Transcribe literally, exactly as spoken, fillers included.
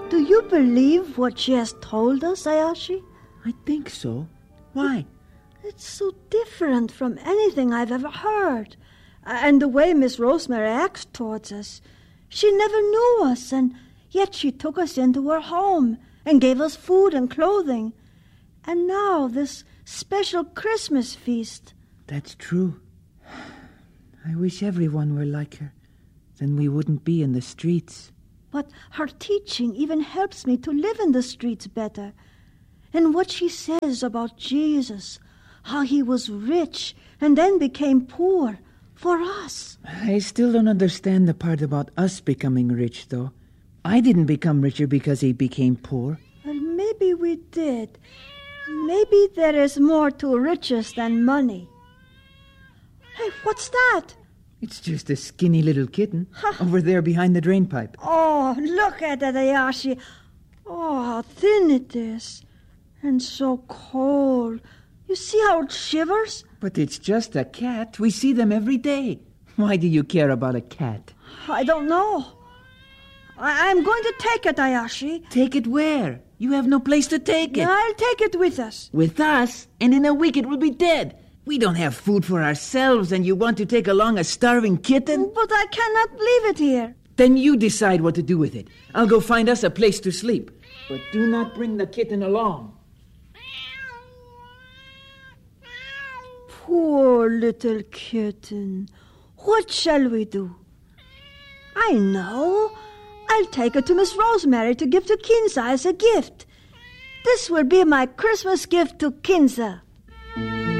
Do you believe what she has told us, Ayashi? I think so. Why? It's so different from anything I've ever heard. And the way Miss Rosemary acts towards us. She never knew us, and yet she took us into her home and gave us food and clothing. And now this special Christmas feast. That's true. I wish everyone were like her. Then we wouldn't be in the streets. But her teaching even helps me to live in the streets better. And what she says about Jesus, how he was rich and then became poor for us. I still don't understand the part about us becoming rich, though. I didn't become richer because he became poor. Well, maybe we did. Maybe there is more to riches than money. Hey, what's that? It's just a skinny little kitten over there behind the drain pipe. Oh, look at it, Ayashi. Oh, how thin it is. And so cold. You see how it shivers? But it's just a cat. We see them every day. Why do you care about a cat? I don't know. I- I'm going to take it, Ayashi. Take it where? You have no place to take it. I'll take it with us. With us? And in a week it will be dead. We don't have food for ourselves, and you want to take along a starving kitten? But I cannot leave it here. Then you decide what to do with it. I'll go find us a place to sleep. But do not bring the kitten along. Poor little kitten. What shall we do? I know. I'll take it to Miss Rosemary to give to Kinza as a gift. This will be my Christmas gift to Kinza.